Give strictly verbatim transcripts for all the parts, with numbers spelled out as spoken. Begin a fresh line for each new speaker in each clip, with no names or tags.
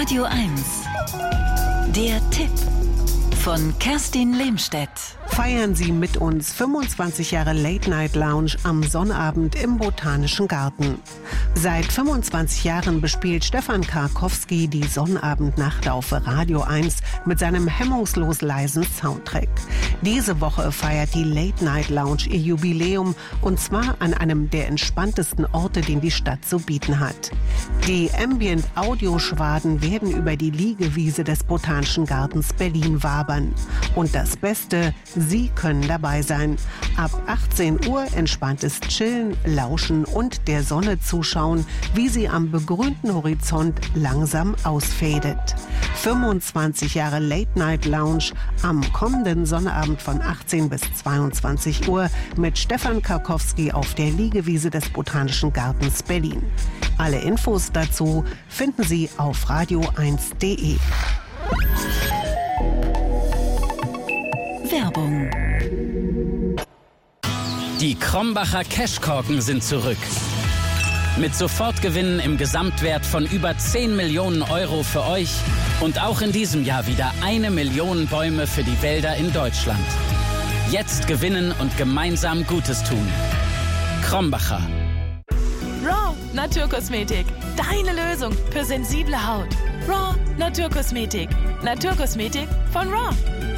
Radio eins. Der Tipp von Kerstin Lehmstedt.
Feiern Sie mit uns fünfundzwanzig Jahre Late Night Lounge am Sonnabend im Botanischen Garten. Seit fünfundzwanzig Jahren bespielt Stefan Karkowski die Sonnabendnacht auf Radio eins mit seinem hemmungslos leisen Soundtrack. Diese Woche feiert die Late Night Lounge ihr Jubiläum, und zwar an einem der entspanntesten Orte, den die Stadt zu bieten hat. Die Ambient-Audio-Schwaden werden über die Liegewiese des Botanischen Gartens Berlin wabern. Und das Beste: Sie können dabei sein. Ab achtzehn Uhr entspanntes Chillen, Lauschen und der Sonne zuschauen, wie sie am begrünten Horizont langsam ausfadet. fünfundzwanzig Jahre Late Night Lounge am kommenden Sonnabend von achtzehn bis zweiundzwanzig Uhr mit Stefan Karkowski auf der Liegewiese des Botanischen Gartens Berlin. Alle Infos dazu finden Sie auf radio eins punkt de.
Werbung.
Die Krombacher Cashkorken sind zurück. Mit Sofortgewinnen im Gesamtwert von über zehn Millionen Euro für euch und auch in diesem Jahr wieder eine Million Bäume für die Wälder in Deutschland. Jetzt gewinnen und gemeinsam Gutes tun. Krombacher.
Raw Naturkosmetik. Deine Lösung für sensible Haut. Raw Naturkosmetik. Naturkosmetik von Raw.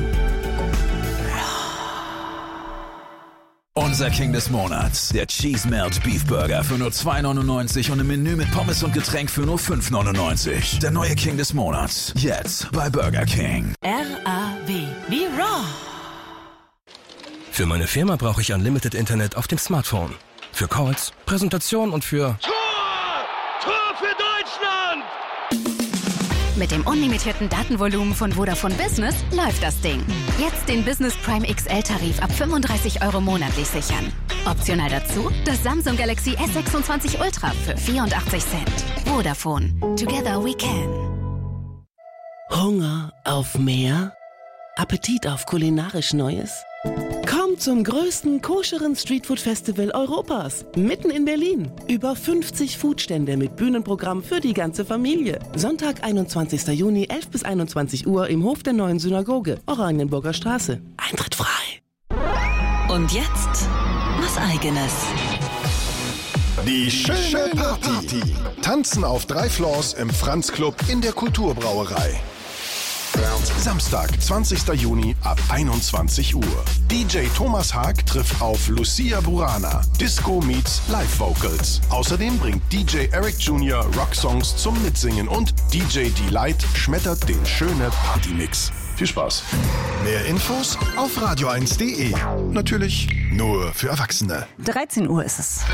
Unser King des Monats, der Cheese Melt Beef Burger für nur zwei neunundneunzig und im Menü mit Pommes und Getränk für nur fünf neunundneunzig. Der neue King des Monats, jetzt bei Burger King.
R A W wie Raw.
Für meine Firma brauche ich Unlimited Internet auf dem Smartphone. Für Calls, Präsentation und für...
Tor! Tor für Deutschland!
Mit dem unlimitierten Datenvolumen von Vodafone Business läuft das Ding. Jetzt den Business Prime X L-Tarif ab fünfunddreißig Euro monatlich sichern. Optional dazu das Samsung Galaxy S sechsundzwanzig Ultra für vierundachtzig Cent. Vodafone. Together we can.
Hunger auf mehr? Appetit auf kulinarisch Neues? Kommt zum größten koscheren Streetfood-Festival Europas, mitten in Berlin. Über fünfzig Foodstände mit Bühnenprogramm für die ganze Familie. Sonntag, einundzwanzigster Juni, elf bis einundzwanzig Uhr im Hof der Neuen Synagoge, Oranienburger Straße. Eintritt frei.
Und jetzt was Eigenes.
Die schöne Party. Tanzen auf drei Floors im Franz Club in der Kulturbrauerei. Samstag, zwanzigster Juni ab einundzwanzig Uhr. D J Thomas Haag trifft auf Lucia Burana. Disco meets Live Vocals. Außerdem bringt D J Eric Junior Rocksongs zum Mitsingen und D J Delight schmettert den schöne Partymix. Viel Spaß. Mehr Infos auf radio eins punkt de. Natürlich nur für Erwachsene.
dreizehn Uhr ist es.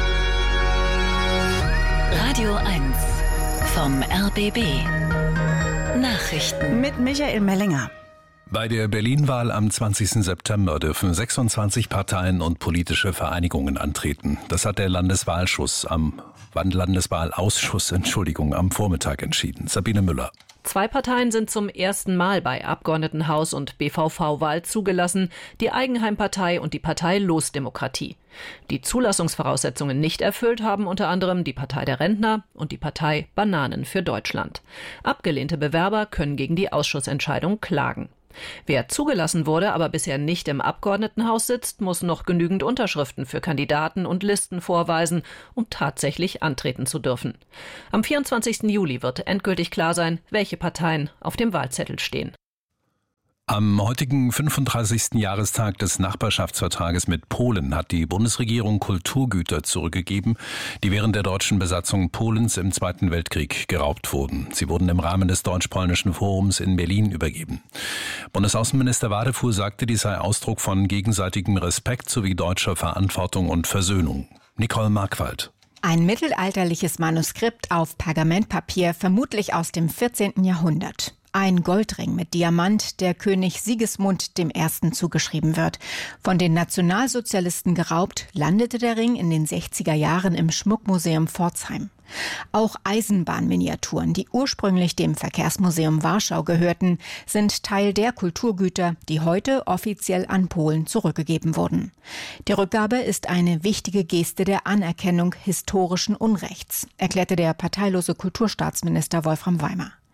Radio eins vom R B B. Nachrichten
mit Michael Mellinger.
Bei der Berlin-Wahl am zwanzigsten September dürfen sechsundzwanzig Parteien und politische Vereinigungen antreten. Das hat der Landeswahlausschuss am Landeswahlausschuss, Entschuldigung, am Vormittag entschieden. Sabine Müller.
Zwei Parteien sind zum ersten Mal bei Abgeordnetenhaus- und B V V-Wahl zugelassen, die Eigenheimpartei und die Partei Losdemokratie. Die Zulassungsvoraussetzungen nicht erfüllt haben unter anderem die Partei der Rentner und die Partei Bananen für Deutschland. Abgelehnte Bewerber können gegen die Ausschussentscheidung klagen. Wer zugelassen wurde, aber bisher nicht im Abgeordnetenhaus sitzt, muss noch genügend Unterschriften für Kandidaten und Listen vorweisen, um tatsächlich antreten zu dürfen. Am vierundzwanzigsten Juli wird endgültig klar sein, welche Parteien auf dem Wahlzettel stehen.
Am heutigen fünfunddreißigsten Jahrestag des Nachbarschaftsvertrages mit Polen hat die Bundesregierung Kulturgüter zurückgegeben, die während der deutschen Besatzung Polens im Zweiten Weltkrieg geraubt wurden. Sie wurden im Rahmen des Deutsch-Polnischen Forums in Berlin übergeben. Bundesaußenminister Wadefuhl sagte, dies sei Ausdruck von gegenseitigem Respekt sowie deutscher Verantwortung und Versöhnung. Nicole Markwald.
Ein mittelalterliches Manuskript auf Pergamentpapier, vermutlich aus dem vierzehnten Jahrhundert. Ein Goldring mit Diamant, der König Sigismund dem Ersten zugeschrieben wird. Von den Nationalsozialisten geraubt, landete der Ring in den sechziger Jahren im Schmuckmuseum Pforzheim. Auch Eisenbahnminiaturen, die ursprünglich dem Verkehrsmuseum Warschau gehörten, sind Teil der Kulturgüter, die heute offiziell an Polen zurückgegeben wurden. Die Rückgabe ist eine wichtige Geste der Anerkennung historischen Unrechts, erklärte der parteilose Kulturstaatsminister Wolfram Weimer.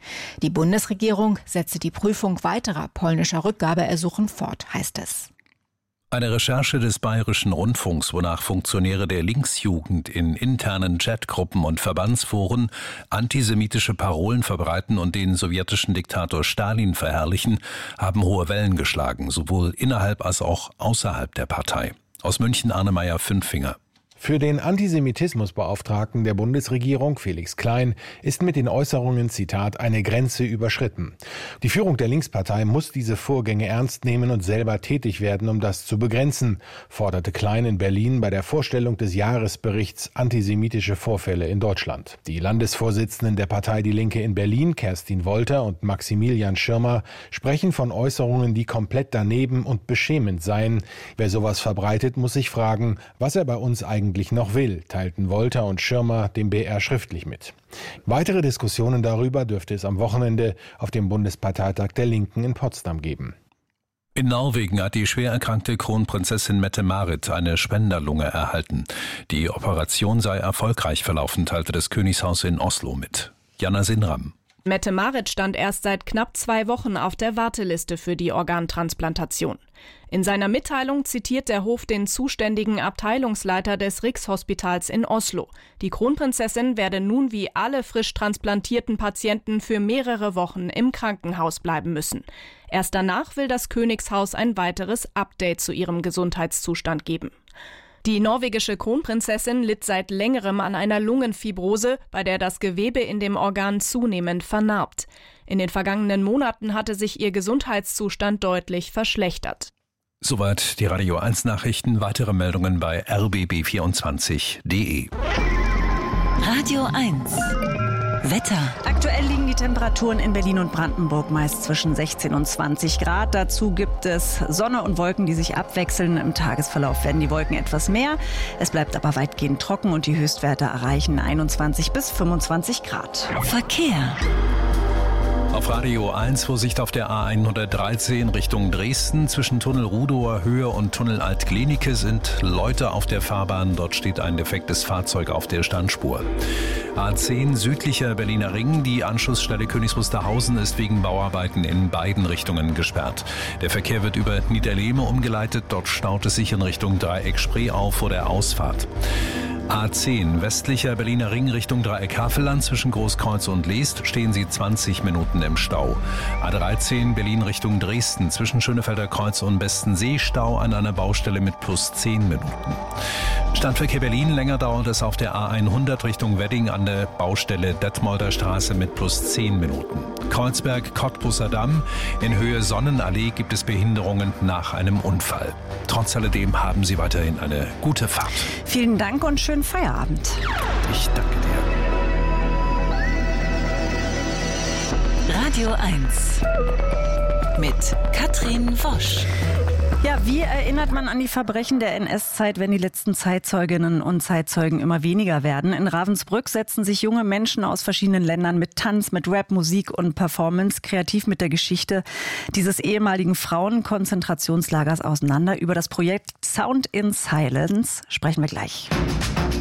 Die Bundesregierung setze die Prüfung weiterer polnischer Rückgabeersuchen fort, heißt es.
Eine Recherche des Bayerischen Rundfunks, wonach Funktionäre der Linksjugend in internen Chatgruppen und Verbandsforen antisemitische Parolen verbreiten und den sowjetischen Diktator Stalin verherrlichen, haben hohe Wellen geschlagen, sowohl innerhalb als auch außerhalb der Partei. Aus München Arne Fünffinger.
Für den Antisemitismusbeauftragten der Bundesregierung, Felix Klein, ist mit den Äußerungen, Zitat, eine Grenze überschritten. Die Führung der Linkspartei muss diese Vorgänge ernst nehmen und selber tätig werden, um das zu begrenzen, forderte Klein in Berlin bei der Vorstellung des Jahresberichts Antisemitische Vorfälle in Deutschland. Die Landesvorsitzenden der Partei Die Linke in Berlin, Kerstin Wolter und Maximilian Schirmer, sprechen von Äußerungen, die komplett daneben und beschämend seien. Wer sowas verbreitet, muss sich fragen, was er bei uns eigentlich noch will, teilten Wolter und Schirmer dem B R schriftlich mit. Weitere Diskussionen darüber dürfte es am Wochenende auf dem Bundesparteitag der Linken in Potsdam geben.
In Norwegen hat die schwer erkrankte Kronprinzessin Mette-Marit eine Spenderlunge erhalten. Die Operation sei erfolgreich verlaufen, teilte das Königshaus in Oslo mit. Jana Sinram.
Mette-Marit stand erst seit knapp zwei Wochen auf der Warteliste für die Organtransplantation. In seiner Mitteilung zitiert der Hof den zuständigen Abteilungsleiter des Rikshospitals in Oslo. Die Kronprinzessin werde nun wie alle frisch transplantierten Patienten für mehrere Wochen im Krankenhaus bleiben müssen. Erst danach will das Königshaus ein weiteres Update zu ihrem Gesundheitszustand geben. Die norwegische Kronprinzessin litt seit längerem an einer Lungenfibrose, bei der das Gewebe in dem Organ zunehmend vernarbt. In den vergangenen Monaten hatte sich ihr Gesundheitszustand deutlich verschlechtert.
Soweit die Radio eins Nachrichten. Weitere Meldungen bei r b b vierundzwanzig punkt d e.
Radio eins. Wetter.
Aktuell liegen die Temperaturen in Berlin und Brandenburg meist zwischen sechzehn und zwanzig Grad. Dazu gibt es Sonne und Wolken, die sich abwechseln. Im Tagesverlauf werden die Wolken etwas mehr. Es bleibt aber weitgehend trocken und die Höchstwerte erreichen einundzwanzig bis fünfundzwanzig Grad.
Verkehr.
Auf Radio eins Vorsicht auf der A hundertdreizehn Richtung Dresden. Zwischen Tunnel Rudower Höhe und Tunnel Altklinike sind Leute auf der Fahrbahn. Dort steht ein defektes Fahrzeug auf der Standspur. A zehn südlicher Berliner Ring. Die Anschlussstelle Königs Wusterhausen ist wegen Bauarbeiten in beiden Richtungen gesperrt. Der Verkehr wird über Niederlehme umgeleitet. Dort staut es sich in Richtung Dreieck Spree auf vor der Ausfahrt. A zehn westlicher Berliner Ring Richtung Dreieck Havelland. Zwischen Großkreuz und Leest stehen Sie zwanzig Minuten im Stau. A dreizehn Berlin Richtung Dresden. Zwischen Schönefelder Kreuz und Bestensee Stau an einer Baustelle mit plus zehn Minuten. Stadtverkehr Berlin, länger dauert es auf der A hundert Richtung Wedding an der Baustelle Detmolder Straße mit plus zehn Minuten. Kreuzberg Cottbusser Damm. In Höhe Sonnenallee gibt es Behinderungen nach einem Unfall. Trotz alledem haben Sie weiterhin eine gute Fahrt.
Vielen Dank und schönen Feierabend.
Ich danke
dir. Radio eins mit Katrin Wosch.
Ja, wie erinnert man an die Verbrechen der N S-Zeit, wenn die letzten Zeitzeuginnen und Zeitzeugen immer weniger werden? In Ravensbrück setzen sich junge Menschen aus verschiedenen Ländern mit Tanz, mit Rap, Musik und Performance kreativ mit der Geschichte dieses ehemaligen Frauenkonzentrationslagers auseinander. Über das Projekt Sound in Silence sprechen wir gleich.